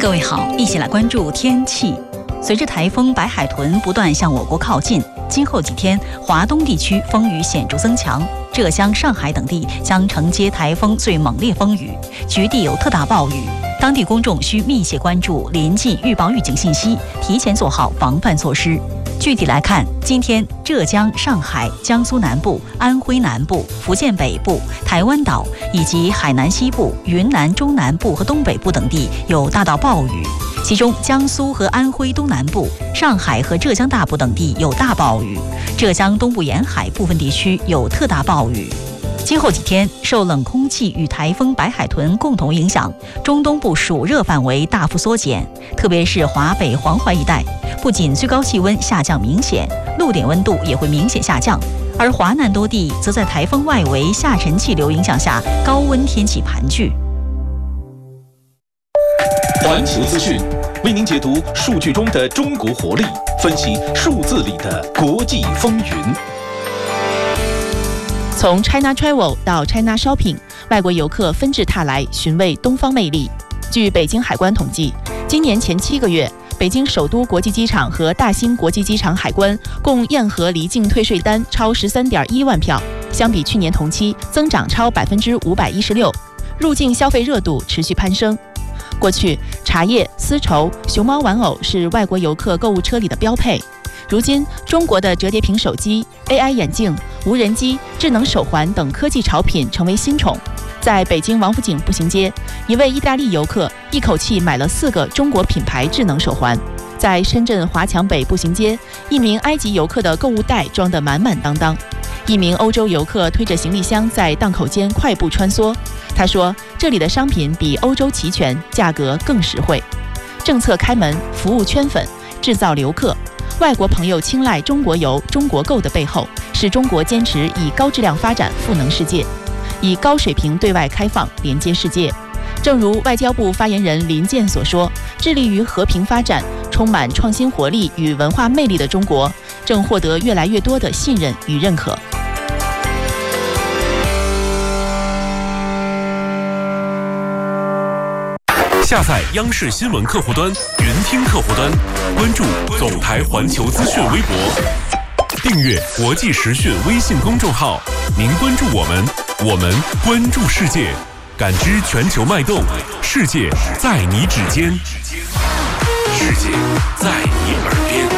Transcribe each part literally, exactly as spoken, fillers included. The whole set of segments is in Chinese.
各位好，一起来关注天气。随着台风白海豚不断向我国靠近，今后几天华东地区风雨显著增强，浙江、上海等地将承接台风最猛烈风雨，局地有特大暴雨。当地公众需密切关注临近预报预警信息，提前做好防范措施。具体来看，今天浙江、上海、江苏南部、安徽南部、福建北部、台湾岛以及海南西部、云南中南部和东北部等地有大到暴雨，其中江苏和安徽东南部、上海和浙江大部等地有大暴雨，浙江东部沿海部分地区有特大暴雨。今后几天，受冷空气与台风白海豚共同影响，中东部暑热范围大幅缩减，特别是华北、黄淮一带，不仅最高气温下降明显，陆点温度也会明显下降。而华南多地则在台风外围下沉气流影响下，高温天气盘踞。 环球资讯为您解读数据中的中国活力，分析数字里的国际风云。 从 China Travel 到 China Shopping， 外国游客纷至沓来寻味东方魅力。据北京海关统计，今年前七个月，北京首都国际机场和大兴国际机场海关共验核离境退税单超十三点一万票，相比去年同期增长超百分之五百一十六，入境消费热度持续攀升。过去，茶叶、丝绸、熊猫玩偶是外国游客购物车里的标配。如今，中国的折叠屏手机、A I 眼镜、无人机、智能手环等科技潮品成为新宠。在北京王府井步行街，一位意大利游客一口气买了四个中国品牌智能手环。在深圳华强北步行街，一名埃及游客的购物袋装得满满当当。一名欧洲游客推着行李箱在档口间快步穿梭。他说，这里的商品比欧洲齐全，价格更实惠。政策开门，服务圈粉，制造留客。外国朋友青睐中国游、中国购的背后，是中国坚持以高质量发展赋能世界，以高水平对外开放连接世界。正如外交部发言人林健所说，致力于和平发展、充满创新活力与文化魅力的中国，正获得越来越多的信任与认可。 下载央视新闻客户端、云听客户端，关注总台环球资讯微博，订阅国际时讯微信公众号。您关注我们，我们关注世界，感知全球脉动，世界在你指尖，世界在你耳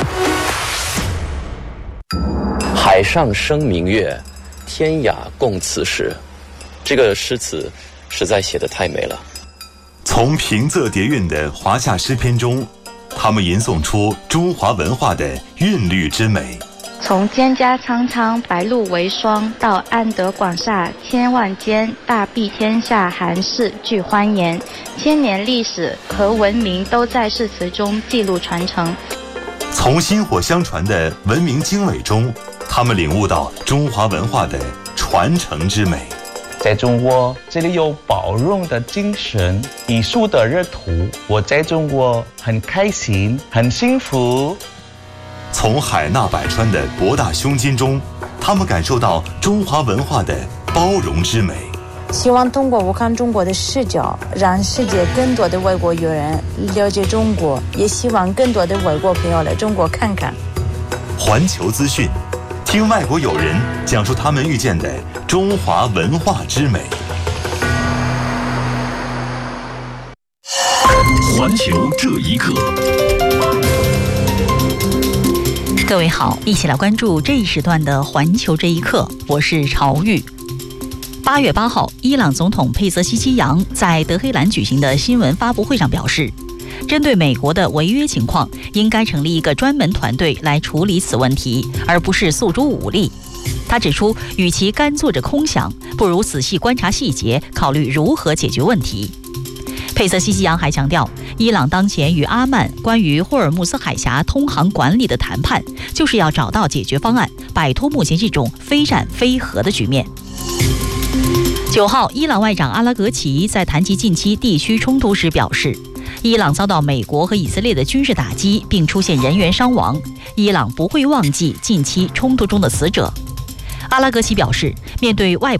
边。海上生明月，天涯共此时。这个诗词实在写得太美了。 从平仄叠韵的华夏诗篇中，他们吟诵出中华文化的韵律之美。 从蒹葭苍苍，白露为霜，到安得广厦千万间，大庇天下寒士俱欢颜。千年历史和文明都在诗词中记录传承。 从薪火相传的文明经纬中，他们领悟到中华文化的传承之美。 在中国，这里有包容的精神，艺术的热土。我在中国很开心，很幸福。 从海纳百川的博大胸襟中，他们感受到中华文化的包容之美。 希望通过我看中国的视角，让世界更多的外国友人了解中国，也希望更多的外国朋友来中国看看。 环球资讯，听外国友人讲述他们遇见的中华文化之美。 环球这一刻， 各位好，一起来关注这一时段的环球这一刻，我是朝玉。八月八号，伊朗总统佩泽西基扬在德黑兰举行的新闻发布会上表示，针对美国的违约情况，应该成立一个专门团队来处理此问题，而不是诉诸武力。他指出，与其干坐着空想，不如仔细观察细节，考虑如何解决问题。佩泽西基扬还强调，伊朗当前与阿曼关于霍尔木兹海峡通航管理的谈判，就是要找到解决方案，摆脱目前这种非战非和的局面。九号，伊朗外长阿拉格齐在谈及近期地区冲突时表示，伊朗遭到美国和以色列的军事打击，并出现人员伤亡，伊朗不会忘记近期冲突中的死者。阿拉格齐表示，面对外